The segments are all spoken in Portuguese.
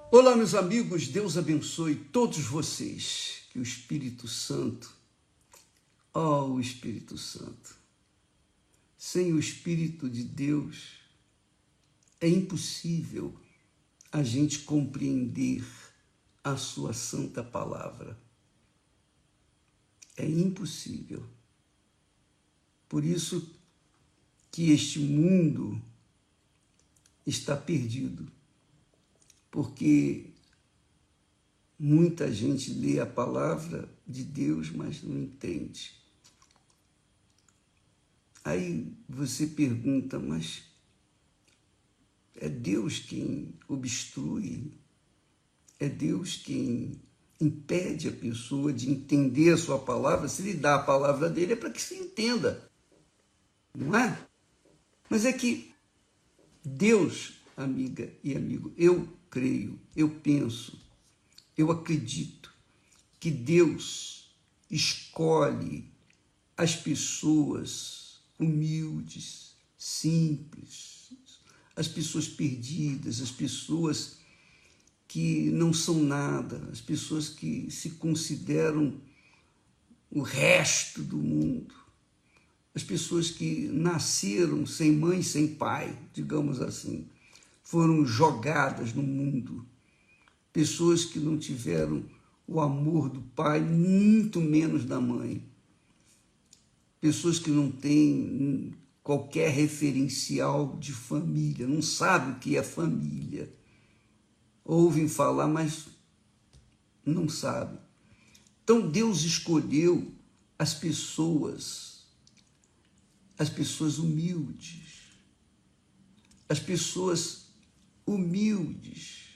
Olá, meus amigos, Deus abençoe todos vocês. Que o Espírito Santo, o Espírito Santo, sem o Espírito de Deus, é impossível a gente compreender a sua santa palavra. É impossível. Por isso que este mundo está perdido, porque muita gente lê a palavra de Deus, mas não entende. Aí você pergunta, mas é Deus quem obstrui? É Deus quem impede a pessoa de entender a sua palavra? Se Ele dá a palavra dele é para que se entenda, não é? Mas é que Deus, amiga e amigo, eu creio, eu penso, eu acredito que Deus escolhe as pessoas humildes, simples, as pessoas perdidas, as pessoas que não são nada, as pessoas que se consideram o resto do mundo, as pessoas que nasceram sem mãe, sem pai, digamos assim, foram jogadas no mundo, pessoas que não tiveram o amor do pai, muito menos da mãe, pessoas que não têm qualquer referencial de família, não sabem o que é família, ouvem falar, mas não sabem. Então Deus escolheu as pessoas humildes, as pessoas humilde.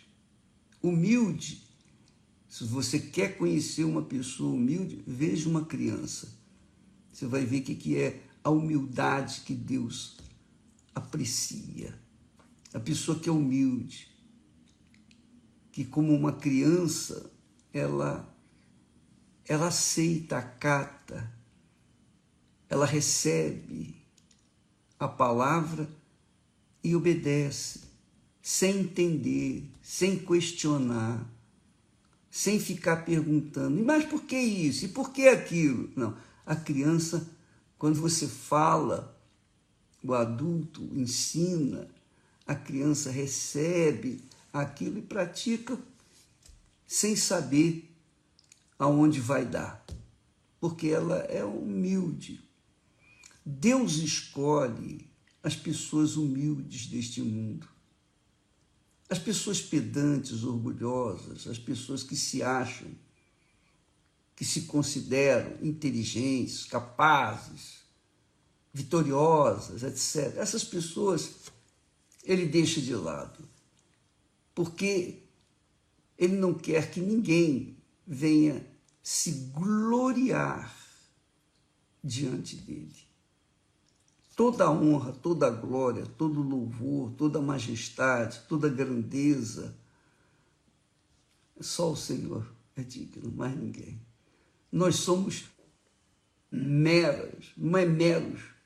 Se você quer conhecer uma pessoa humilde, veja uma criança. Você vai ver o que é a humildade que Deus aprecia. A pessoa que é humilde, que como uma criança, ela aceita, acata, ela recebe a palavra e obedece, sem entender, sem questionar, sem ficar perguntando, mas por que isso? E por que aquilo? Não, a criança, quando você fala, o adulto ensina, a criança recebe aquilo e pratica sem saber aonde vai dar, porque ela é humilde. Deus escolhe as pessoas humildes deste mundo. As pessoas pedantes, orgulhosas, as pessoas que se acham, que se consideram inteligentes, capazes, vitoriosas, etc. Essas pessoas ele deixa de lado, porque ele não quer que ninguém venha se gloriar diante dele. Toda a honra, toda a glória, todo o louvor, toda a majestade, toda a grandeza, só o Senhor é digno, mais ninguém. Nós somos meros